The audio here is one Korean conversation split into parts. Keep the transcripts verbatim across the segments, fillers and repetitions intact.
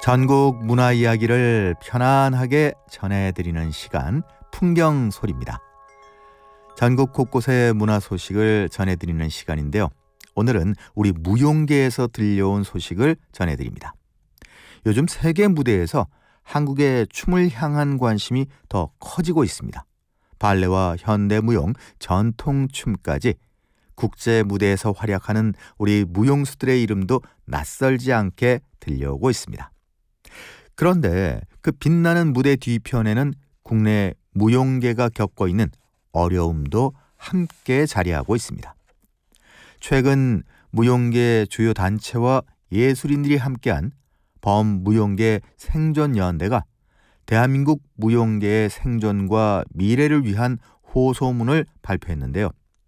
전국 문화 이야기를 편안하게 전해드리는 시간, 풍경 소리입니다. 전국 곳곳의 문화 소식을 전해드리는 시간인데요. 오늘은 우리 무용계에서 들려온 소식을 전해드립니다. 요즘 세계 무대에서 한국의 춤을 향한 관심이 더 커지고 있습니다. 발레와 현대무용, 전통춤까지 국제 무대에서 활약하는 우리 무용수들의 이름도 낯설지 않게 들려오고 있습니다. 그런데 그 빛나는 무대 뒤편에는 국내 무용계가 겪고 있는 어려움도 함께 자리하고 있습니다. 최근 무용계 주요 단체와 예술인들이 함께한 범무용계 생존연대가 대한민국 무용계의 생존과 미래를 위한 호소문을 발표했는데요.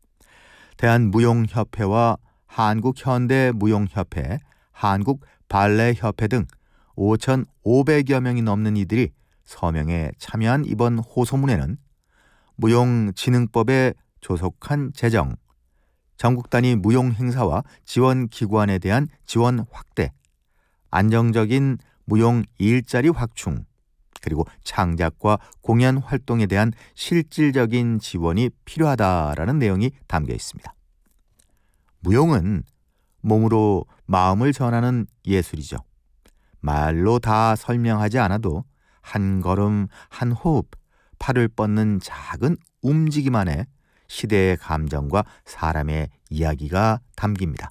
대한무용협회와 한국현대무용협회, 한국발레협회 등 오천오백여 명이 넘는 이들이 서명에 참여한 이번 호소문에는 무용진흥법에 조속한 제정, 전국 단위 무용 행사와 지원 기관에 대한 지원 확대, 안정적인 무용 일자리 확충, 그리고 창작과 공연 활동에 대한 실질적인 지원이 필요하다라는 내용이 담겨 있습니다. 무용은 몸으로 마음을 전하는 예술이죠. 말로 다 설명하지 않아도 한 걸음, 한 호흡, 팔을 뻗는 작은 움직임 안에 시대의 감정과 사람의 이야기가 담깁니다.